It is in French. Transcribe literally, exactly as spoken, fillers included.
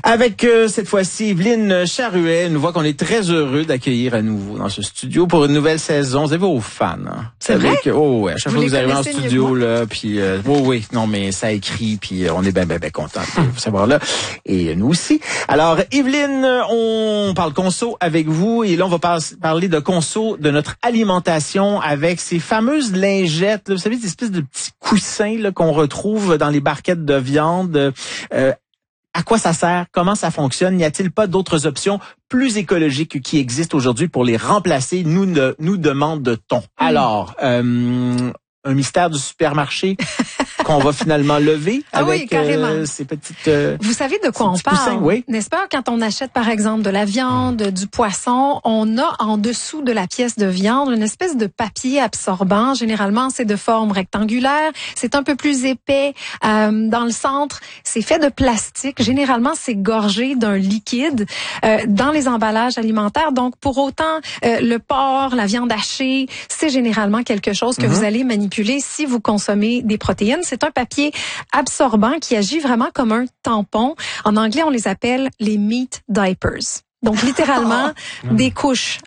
Avec euh, cette fois-ci Evelyne Charuet, nous voit qu'on est très heureux d'accueillir à nouveau dans ce studio pour une nouvelle saison. Vous avez vos fans, hein? C'est vrai? Que, oh ouais, à chaque vous fois que vous arrivez en connaissez studio là, puis euh, oh oui, non mais ça écrit, puis euh, on est bien bien bien content de vous savoir là, et nous aussi. Alors Evelyne, on parle conso avec vous et là on va par- parler de conso, de notre alimentation avec ces fameuses lingettes, là, vous savez, ces espèces de petits coussins là qu'on retrouve dans les barquettes de viande. Euh, À quoi ça sert? Comment ça fonctionne? N'y a-t-il pas d'autres options plus écologiques qui existent aujourd'hui pour les remplacer? Nous, ne, nous demande-t-on. Mmh. Alors, euh, un mystère du supermarché qu'on va finalement lever ah avec oui, carrément. Euh, ces petites... Euh, Vous savez de quoi on parle, poussins, oui. N'est-ce pas? Quand on achète, par exemple, de la viande, du poisson, on a en dessous de la pièce de viande une espèce de papier absorbant. Généralement, c'est de forme rectangulaire. C'est un peu plus épais. Euh, dans le centre, c'est fait de plastique. Généralement, c'est gorgé d'un liquide euh, dans les emballages alimentaires. Donc, pour autant, euh, le porc, la viande hachée, c'est généralement quelque chose que mm-hmm. vous allez manipuler si vous consommez des protéines. C'est un papier absorbant qui agit vraiment comme un tampon. En anglais, on les appelle les meat diapers. Donc, littéralement, des couches